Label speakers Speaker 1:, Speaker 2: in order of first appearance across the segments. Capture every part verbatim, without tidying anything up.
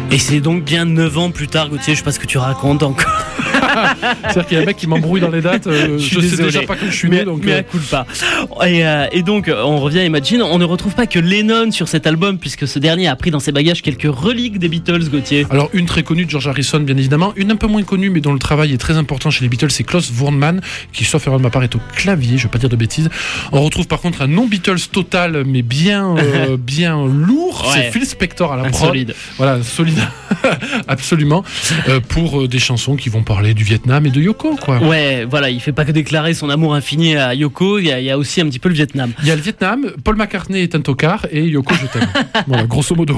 Speaker 1: Et c'est donc bien neuf ans plus tard, Gauthier, je sais pas ce que tu racontes encore.
Speaker 2: C'est-à-dire qu'il y a un mec qui m'embrouille dans les dates, euh, je, je sais déjà pas quand je suis né.
Speaker 1: Mais,
Speaker 2: donc,
Speaker 1: mais
Speaker 2: euh...
Speaker 1: à coup pas. Et, euh, et donc, on revient à Imagine, on ne retrouve pas que Lennon sur cet album, puisque ce dernier a pris dans ses bagages quelques reliques des Beatles, Gauthier.
Speaker 2: Alors, une très connue de George Harrison, bien évidemment. Une un peu moins connue, mais dont le travail est très important chez les Beatles, c'est Klaus Voormann, qui, sauf erreur de ma part, est au clavier, je vais pas dire de bêtises. On retrouve par contre un non-Beatles total, mais bien, euh, bien lourd. Ouais. C'est Phil Spector à la prod.
Speaker 1: Solide.
Speaker 2: Voilà, solide. Absolument. Euh, pour euh, des chansons qui vont parler du Vietnam et de Yoko, quoi.
Speaker 1: Ouais, voilà, il fait pas que déclarer son amour infini à Yoko, il y, a, il y a aussi un petit peu le Vietnam.
Speaker 2: Il y a le Vietnam, Paul McCartney est un tocard et Yoko, je t'aime. Voilà, grosso modo.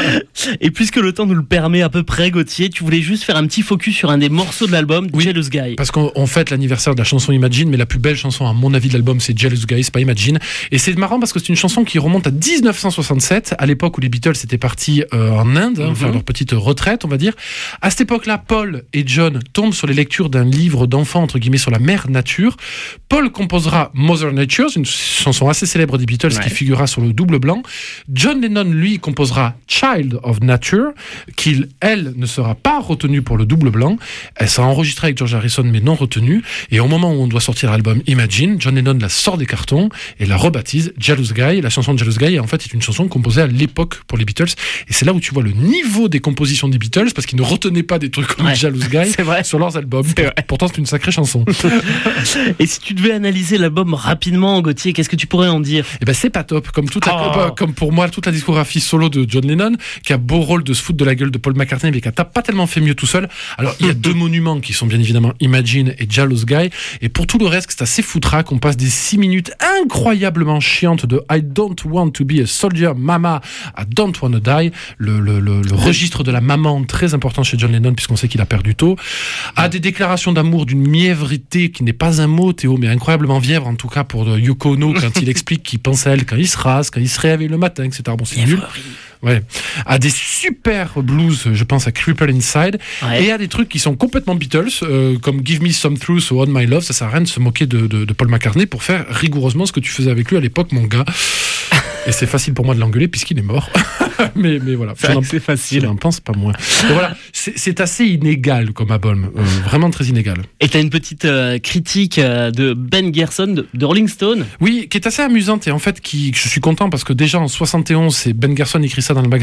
Speaker 1: Et puisque le temps nous le permet à peu près, Gauthier, tu voulais juste faire un petit focus sur un des morceaux de l'album, oui, Jealous Guy.
Speaker 2: Parce qu'on on fête l'anniversaire de la chanson Imagine, mais la plus belle chanson, à mon avis, de l'album, c'est Jealous Guy, c'est pas Imagine. Et c'est marrant parce que c'est une chanson qui remonte à dix-neuf cent soixante-sept, à l'époque où les Beatles étaient partis euh, en Inde, hein, mm-hmm. faire leur petite retraite, on va dire. À cette époque-là, Paul et John tombent sur les lectures d'un livre d'enfants, entre guillemets, sur la mère nature. Paul composera Mother Nature, une chanson assez célèbre des Beatles, ouais, qui figurera sur le double blanc. John Lennon, lui, composera Child of Nature, qui, elle, ne sera pas retenue pour le double blanc. Elle sera enregistrée avec George Harrison, mais non retenue. Et au moment où on doit sortir l'album Imagine, John Lennon la sort des cartons et la rebaptise Jealous Guy. La chanson de Jealous Guy, en fait, est une chanson composée à l'époque pour les Beatles. Et c'est là où tu vois le niveau des compositions des Beatles, parce qu'ils ne retenaient pas des trucs comme ouais, Jealous Guy sur leurs albums. C'est Pourtant, c'est une sacrée chanson.
Speaker 1: Et si tu devais analyser l'album rapidement, Gauthier, qu'est-ce que tu pourrais en dire ?
Speaker 2: Eh ben, c'est pas top. Comme, toute la, oh. comme pour moi, toute la discographie solo de John Lennon, qui a beau rôle de se foutre de la gueule de Paul McCartney, mais qui a pas tellement fait mieux tout seul. Alors, il y a deux monuments qui sont bien évidemment Imagine et Jealous Guy. Et pour tout le reste, c'est assez foutraque. On passe des six minutes incroyablement chiantes de I don't want to be a soldier mama à Don't Wanna Die. Le, le, le, le registre de la maman, très important chez John Lennon, puisqu'on sait qu'il a perdu tôt. À des déclarations d'amour d'une mièvreté qui n'est pas un mot, Théo, mais incroyablement vièvre, en tout cas pour Yoko Ono, quand il explique qu'il pense à elle quand il se rase, quand il se réveille le matin, et cetera. Bon, c'est nul. Ouais. À des super blues, je pense à Cripple Inside, ouais, et à des trucs qui sont complètement Beatles, euh, comme Give Me Some Truth ou On My Love. Ça sert à rien de se moquer de, de, de Paul McCartney pour faire rigoureusement ce que tu faisais avec lui à l'époque, mon gars. Et c'est facile pour moi de l'engueuler puisqu'il est mort. mais, mais voilà.
Speaker 1: C'est, c'est facile.
Speaker 2: Je n'en pense pas moins. Donc voilà, c'est, c'est assez inégal comme album. Euh, vraiment très inégal.
Speaker 1: Et t'as une petite euh, critique euh, de Ben Gerson de, de Rolling Stone.
Speaker 2: Oui, qui est assez amusante et en fait, qui, je suis content parce que déjà en soixante et onze, c'est Ben Gerson écrit ça dans le magazine